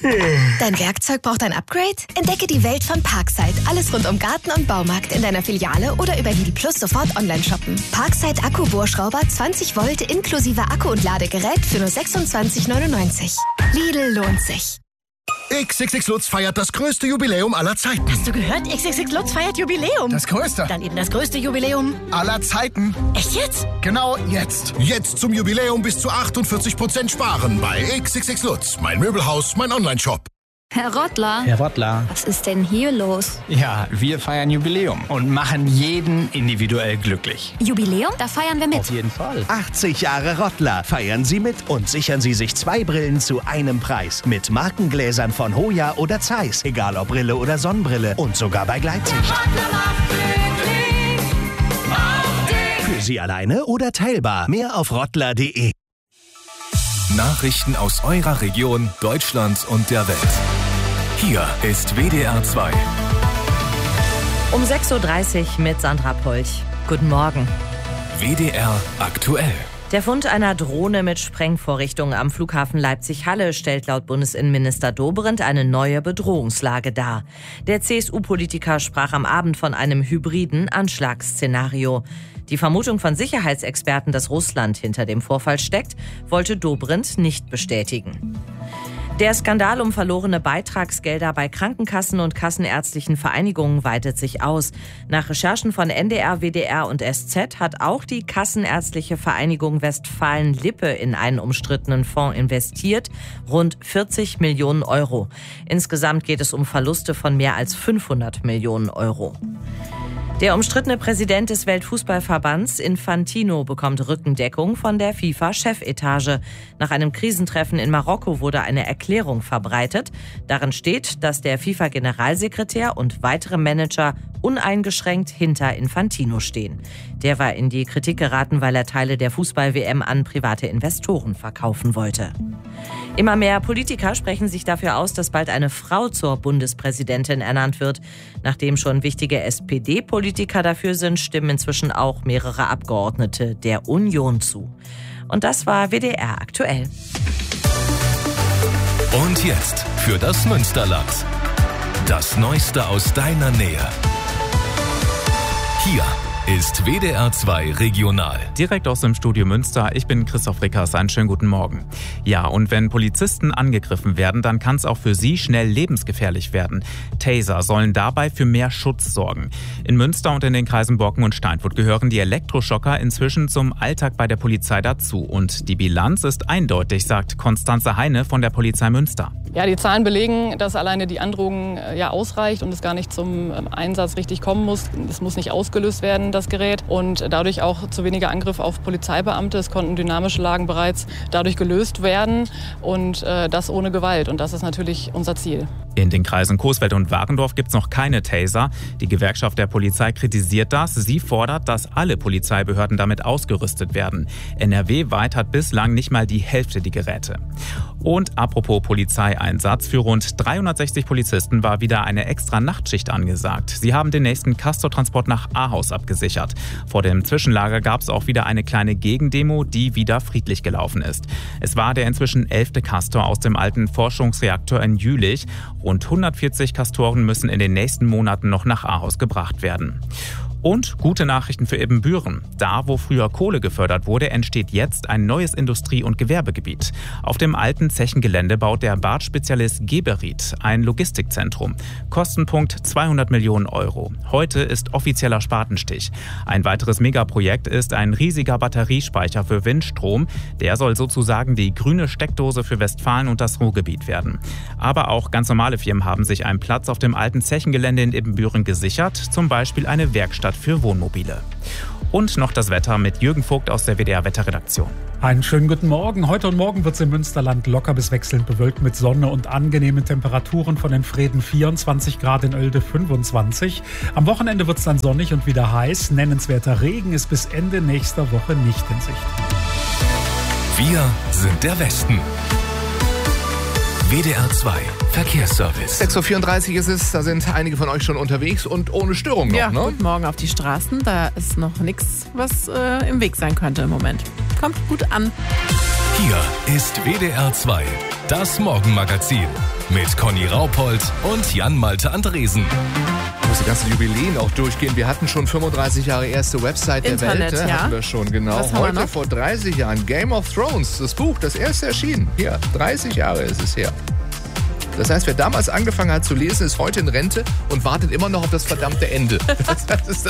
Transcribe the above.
Dein Werkzeug braucht ein Upgrade? Entdecke die Welt von Parkside. Alles rund um Garten und Baumarkt in deiner Filiale oder über Lidl Plus sofort online shoppen. Parkside Akku-Bohrschrauber 20 Volt inklusive Akku und Ladegerät für nur 26,99. Lidl lohnt sich. XXX Lutz feiert das größte Jubiläum aller Zeiten. Hast du gehört? XXX Lutz feiert Jubiläum. Das größte. Dann eben das größte Jubiläum aller Zeiten. Echt jetzt? Genau jetzt. Jetzt zum Jubiläum bis zu 48% sparen bei XXX Lutz. Mein Möbelhaus, mein Onlineshop. Herr Rottler. Herr Rottler. Was ist denn hier los? Ja, wir feiern Jubiläum und machen jeden individuell glücklich. Jubiläum? Da feiern wir mit. Auf jeden Fall. 80 Jahre Rottler. Feiern Sie mit und sichern Sie sich 2 Brillen zu einem Preis. Mit Markengläsern von Hoya oder Zeiss. Egal ob Brille oder Sonnenbrille. Und sogar bei Gleitsicht. Für Sie alleine oder teilbar. Mehr auf rottler.de. Nachrichten aus eurer Region, Deutschland und der Welt. Hier ist WDR 2. Um 6.30 Uhr mit Sandra Polch. Guten Morgen. WDR aktuell. Der Fund einer Drohne mit Sprengvorrichtungen am Flughafen Leipzig-Halle stellt laut Bundesinnenminister Dobrindt eine neue Bedrohungslage dar. Der CSU-Politiker sprach am Abend von einem hybriden Anschlagsszenario. Die Vermutung von Sicherheitsexperten, dass Russland hinter dem Vorfall steckt, wollte Dobrindt nicht bestätigen. Der Skandal um verlorene Beitragsgelder bei Krankenkassen und kassenärztlichen Vereinigungen weitet sich aus. Nach Recherchen von NDR, WDR und SZ hat auch die Kassenärztliche Vereinigung Westfalen-Lippe in einen umstrittenen Fonds investiert, rund 40 Millionen Euro. Insgesamt geht es um Verluste von mehr als 500 Millionen Euro. Der umstrittene Präsident des Weltfußballverbands Infantino bekommt Rückendeckung von der FIFA-Chefetage. Nach einem Krisentreffen in Marokko wurde eine Erklärung verbreitet. Darin steht, dass der FIFA-Generalsekretär und weitere Manager uneingeschränkt hinter Infantino stehen. Der war in die Kritik geraten, weil er Teile der Fußball-WM an private Investoren verkaufen wollte. Immer mehr Politiker sprechen sich dafür aus, dass bald eine Frau zur Bundespräsidentin ernannt wird. Nachdem schon wichtige SPD-Politiker dafür sind, stimmen inzwischen auch mehrere Abgeordnete der Union zu. Und das war WDR aktuell. Und jetzt für das Münsterland. Das Neueste aus deiner Nähe. Hier ist WDR 2 Regional. Direkt aus dem Studio Münster, ich bin Christoph Rickers, einen schönen guten Morgen. Ja, und wenn Polizisten angegriffen werden, dann kann es auch für sie schnell lebensgefährlich werden. Taser sollen dabei für mehr Schutz sorgen. In Münster und in den Kreisen Borken und Steinfurt gehören die Elektroschocker inzwischen zum Alltag bei der Polizei dazu. Und die Bilanz ist eindeutig, sagt Konstanze Heine von der Polizei Münster. Ja, die Zahlen belegen, dass alleine die Androhung ausreicht und es gar nicht zum Einsatz richtig kommen muss. Es muss nicht ausgelöst werden, das Gerät. Und dadurch auch zu weniger Angriff auf Polizeibeamte. Es konnten dynamische Lagen bereits dadurch gelöst werden und das ohne Gewalt. Und das ist natürlich unser Ziel. In den Kreisen Coesfeld und Warendorf gibt es noch keine Taser. Die Gewerkschaft der Polizei kritisiert das. Sie fordert, dass alle Polizeibehörden damit ausgerüstet werden. NRW-weit hat bislang nicht mal die Hälfte die Geräte. Und apropos Polizeieinsatz, für rund 360 Polizisten war wieder eine extra Nachtschicht angesagt. Sie haben den nächsten Castor-Transport nach Ahaus abgesichert. Vor dem Zwischenlager gab es auch wieder eine kleine Gegendemo, die wieder friedlich gelaufen ist. Es war der inzwischen 11. Castor aus dem alten Forschungsreaktor in Jülich. Rund 140 Castoren müssen in den nächsten Monaten noch nach Ahaus gebracht werden. Und gute Nachrichten für Ibbenbüren. Da, wo früher Kohle gefördert wurde, entsteht jetzt ein neues Industrie- und Gewerbegebiet. Auf dem alten Zechengelände baut der Bart-Spezialist Geberit ein Logistikzentrum. Kostenpunkt 200 Millionen Euro. Heute ist offizieller Spatenstich. Ein weiteres Megaprojekt ist ein riesiger Batteriespeicher für Windstrom. Der soll sozusagen die grüne Steckdose für Westfalen und das Ruhrgebiet werden. Aber auch ganz normale Firmen haben sich einen Platz auf dem alten Zechengelände in Ibbenbüren gesichert. Zum Beispiel eine Werkstatt für Wohnmobile. Und noch das Wetter mit Jürgen Vogt aus der WDR-Wetterredaktion. Einen schönen guten Morgen. Heute und morgen wird es im Münsterland locker bis wechselnd bewölkt mit Sonne und angenehmen Temperaturen von den Freden 24 Grad, in Oelde 25. Am Wochenende wird es dann sonnig und wieder heiß. Nennenswerter Regen ist bis Ende nächster Woche nicht in Sicht. Wir sind der Westen. WDR 2 Verkehrsservice. 6.34 Uhr ist es, da sind einige von euch schon unterwegs und ohne Störung noch, ja, ne? Guten Morgen auf die Straßen, da ist noch nichts, was im Weg sein könnte im Moment. Kommt gut an. Hier ist WDR 2, das Morgenmagazin mit Conny Raupold und Jan-Malte Andresen. Ich muss die ganzen Jubiläen auch durchgehen. Wir hatten schon 35 Jahre erste Website der Internet, Welt. ja. Hatten wir schon, genau. Was haben wir Heute noch? vor 30 Jahren Game of Thrones, das Buch, das erste erschienen. Hier, 30 Jahre ist es her. Das heißt, wer damals angefangen hat zu lesen, ist heute in Rente und wartet immer noch auf das verdammte Ende. Das ist